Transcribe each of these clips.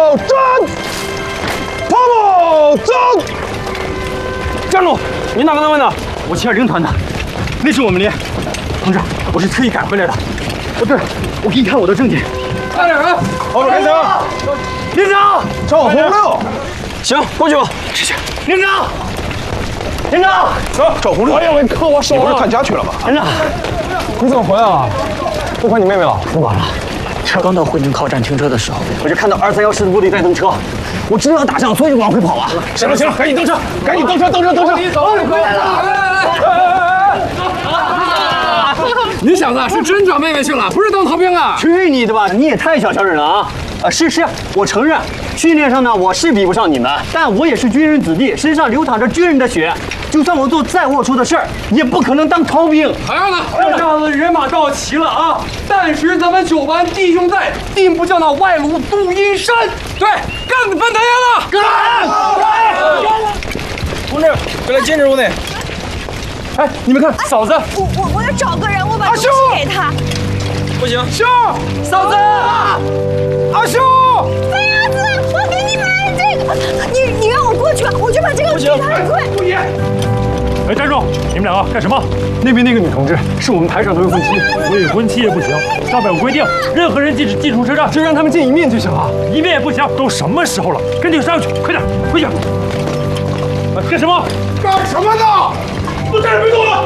转，跑步走。 站住！你哪个单位的？我720团的，那是我们连。同志，我是特意赶回来的。哦，对了，我给你看我的证件。 快点啊！后面连长， 连长， 赵红六。 行，过去吧。谢谢。连长，连长， 走，赵红六。哎呀，我磕我手了！你不是探家去了吗？ 连长， 你怎么回来了？不管你妹妹了？ 不管了。车刚到会宁靠站停车的时候，我就看到231师的部队在登车，我知道要打仗，所以就往回跑啊。 行了，赶紧登车，赶紧登车！ 你走，你回来了。你小子是真找妹妹去了，不是当逃兵啊？ 去你的吧！你也太小瞧人了啊！是，我承认，训练上呢我是比不上你们，但我也是军人子弟，身上流淌着军人的血。就算我做再龌龊的事儿，也不可能当逃兵。 还要呢？这下子人马到齐了啊！但使咱们9班弟兄在，定不叫那外虏杜阴山。对，干翻太阳了！干！ 同志，过来监视屋内。 哎，你们看，嫂子， 我要找个人，我把东西给他。 不行， 秀，嫂子，阿秀， 飞鸭子，我给你买这个，你让我过去，我就把这个给他。 不行。 哎，站住！你们两个干什么？ 那边那个女同志是我们排长的未婚妻， 未婚妻也不行，上面有规定，任何人禁止进出车站， 就让他们见一面就行了。 一面也不行，都什么时候了，赶紧上去，快点，回去！干什么？ 干什么呢？都站着别动了！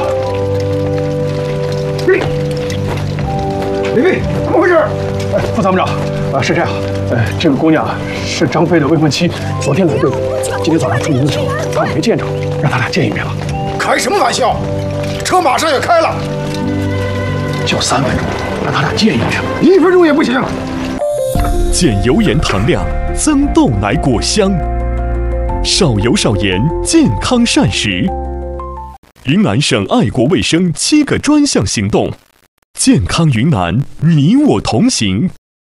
李卫，怎么回事？副参谋长，是这样，这个姑娘是张飞的未婚妻，昨天来队伍，今天早上出营的时候，他们没见着，让他俩见一面了。 开什么玩笑？车马上也开了， 就3分钟，让他俩见一面，1分钟也不行。 减油盐糖量，增豆奶果香，少油少盐，健康膳食。云南省爱国卫生7个专项行动，健康云南，你我同行。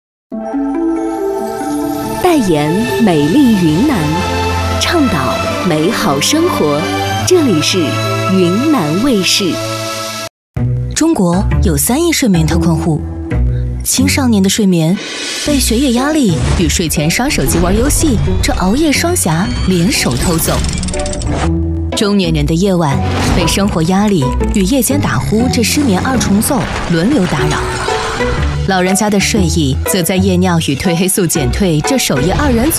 代言美丽云南，倡导美好生活。这里是云南卫视。 中国有3亿睡眠特困户，青少年的睡眠被学业压力与睡前刷手机玩游戏这熬夜双侠联手偷走。中年人的夜晚被生活压力与夜间打呼这失眠2重奏轮流打扰，老人家的睡意则在夜尿与褪黑素减退这守夜2人组